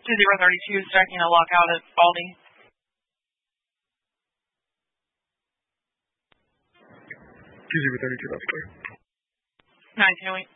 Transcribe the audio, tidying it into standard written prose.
2032, striking a lockout at Spalding. 2032, that's clear. 1908.